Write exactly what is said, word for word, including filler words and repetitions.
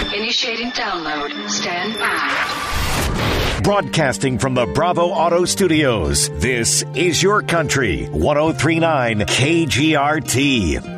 Initiating download. Stand by. Broadcasting from the Bravo Auto Studios, this is Your Country, one oh three point nine K G R T.